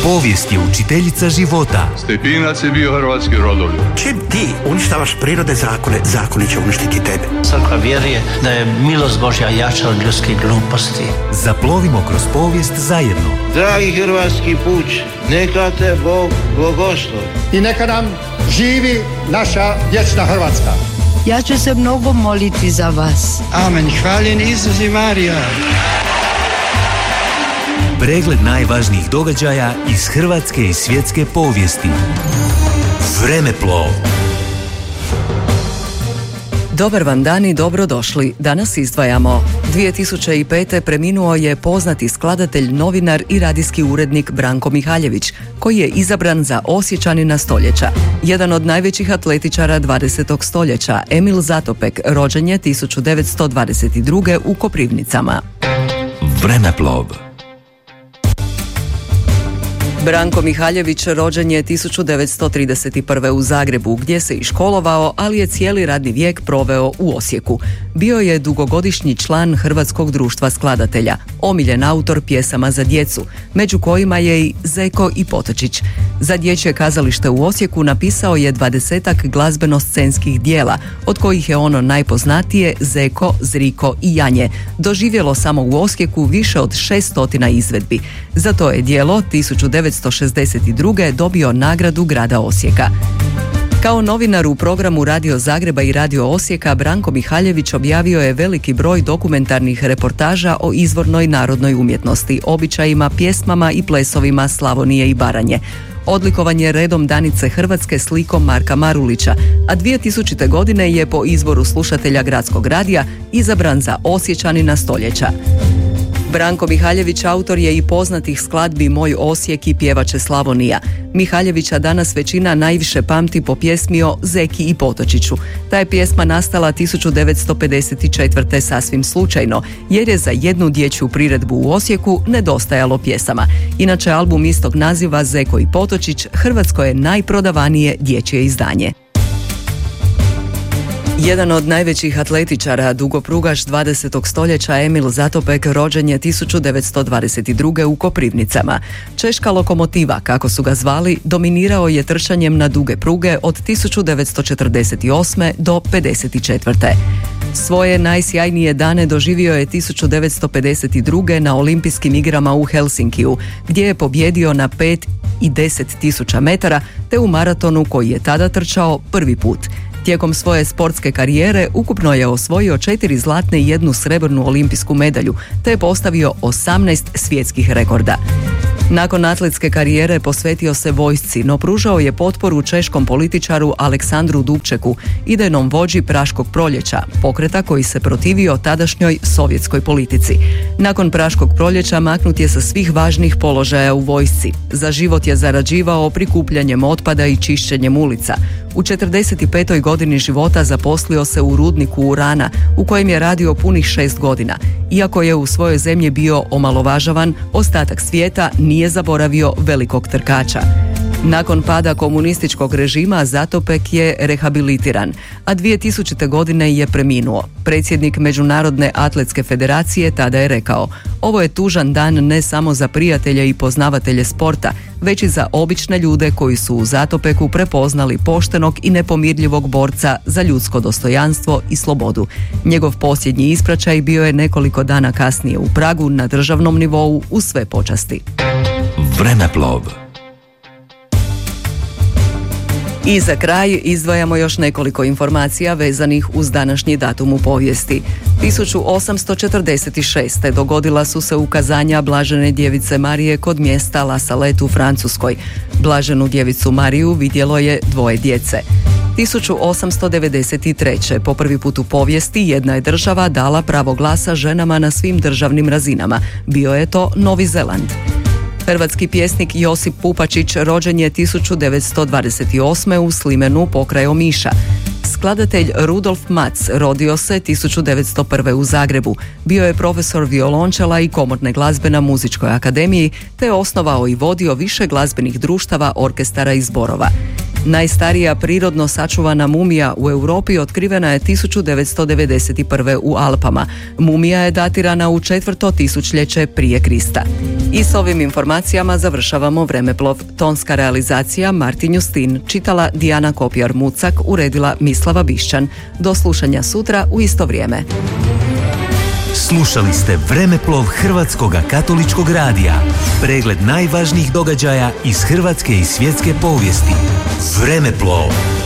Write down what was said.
Povijest je učiteljica života. Stepinac je bio hrvatski rodoljub. Čim ti uništavaš prirode zakone, zakoni će uništiti tebe. Crkva vjeruje da je milost Božja jača od ljudskih gluposti. Zaplovimo kroz povijest zajedno. Dragi hrvatski puč, neka te Bog blagoslovi. I neka nam živi naša vječna Hrvatska. Ja ću se mnogo moliti za vas. Amen. Hvaljen Isus i Marija. Pregled najvažnijih događaja iz hrvatske i svjetske povijesti. Vremeplov. Dobar vam dan i dobrodošli. Danas izdvajamo. 2005. preminuo je poznati skladatelj, novinar i radijski urednik Branko Mihaljević, koji je izabran za Osječanina stoljeća. Jedan od najvećih atletičara 20. stoljeća, Emil Zatopek, rođen je 1922. u Koprivnicama. Vremeplov. Branko Mihaljević rođen je 1931. u Zagrebu, gdje se i školovao, ali je cijeli radni vijek proveo u Osijeku. Bio je dugogodišnji član Hrvatskog društva skladatelja, omiljen autor pjesama za djecu, među kojima je i Zeko i Potočić. Za dječje kazalište u Osijeku napisao je 20-ak glazbeno-scenskih dijela, od kojih je ono najpoznatije Zeko, Zriko i Janje, doživjelo samo u Osijeku više od 600 izvedbi. Za to je dijelo 1962. dobio nagradu grada Osijeka. Kao novinar u programu Radio Zagreba i Radio Osijeka, Branko Mihaljević objavio je veliki broj dokumentarnih reportaža o izvornoj narodnoj umjetnosti, običajima, pjesmama i plesovima Slavonije i Baranje. Odlikovan je redom Danice Hrvatske slikom Marka Marulića, a 2000. godine je po izboru slušatelja Gradskog radija izabran za Osječanina stoljeća. Branko Mihaljević autor je i poznatih skladbi Moj Osijek i Pjevače Slavonija. Mihaljevića danas većina najviše pamti po pjesmi o Zeki i Potočiću. Ta je pjesma nastala 1954. sasvim slučajno, jer je za jednu dječju priredbu u Osijeku nedostajalo pjesama. Inače, album istog naziva Zeko i Potočić hrvatsko je najprodavanije dječje izdanje. Jedan od najvećih atletičara, dugoprugaš 20. stoljeća Emil Zatopek, rođen je 1922. u Koprivnicama. Češka lokomotiva, kako su ga zvali, dominirao je trčanjem na duge pruge od 1948. do 1954. Svoje najsjajnije dane doživio je 1952. na Olimpijskim igrama u Helsinkiju, gdje je pobjedio na 5 i 10 tisuća metara, te u maratonu koji je tada trčao prvi put. Tijekom svoje sportske karijere ukupno je osvojio 4 zlatne i 1 srebrnu olimpijsku medalju, te je postavio 18 svjetskih rekorda. Nakon atletske karijere posvetio se vojsci, no pružao je potporu češkom političaru Aleksandru Dubčeku, idejnom vođi Praškog proljeća, pokreta koji se protivio tadašnjoj sovjetskoj politici. Nakon Praškog proljeća maknut je sa svih važnih položaja u vojsci. Za život je zarađivao prikupljanjem otpada i čišćenjem ulica. U 45. godini života zaposlio se u rudniku urana, u kojem je radio punih 6 godina. Iako je u svojoj zemlji bio omalovažavan, ostatak svijeta nije zaboravio velikog trkača. Nakon pada komunističkog režima Zatopek je rehabilitiran, a 2000. godine je preminuo. Predsjednik Međunarodne atletske federacije tada je rekao: "Ovo je tužan dan ne samo za prijatelje i poznavatelje sporta, već i za obične ljude koji su u Zatopeku prepoznali poštenog i nepomirljivog borca za ljudsko dostojanstvo i slobodu." Njegov posljednji ispraćaj bio je nekoliko dana kasnije u Pragu na državnom nivou uz sve počasti. Vremeplov. I za kraj izdvajamo još nekoliko informacija vezanih uz današnji datum u povijesti. 1846. dogodila su se ukazanja Blažene djevice Marije kod mjesta La Salette u Francuskoj. Blaženu djevicu Mariju vidjelo je 2 djece. 1893. po prvi put u povijesti jedna je država dala pravo glasa ženama na svim državnim razinama. Bio je to Novi Zeland. Hrvatski pjesnik Josip Pupačić rođen je 1928. u Slimenu pokraj Omiša. Skladatelj Rudolf Mac rodio se 1901. u Zagrebu. Bio je profesor violončela i komorne glazbe na Muzičkoj akademiji, te je osnovao i vodio više glazbenih društava, orkestara i zborova. Najstarija prirodno sačuvana mumija u Europi otkrivena je 1991. u Alpama. Mumija je datirana u 4. tisućljeće prije Krista. I s ovim informacijama završavamo Vremeplov. Tonska realizacija Martin Justin, čitala Dijana Kopjar-Mucak, uredila Mislava Bišćan. Do slušanja sutra u isto vrijeme. Slušali ste Vremeplov Hrvatskoga katoličkog radija. Pregled najvažnijih događaja iz hrvatske i svjetske povijesti. Vremeplov.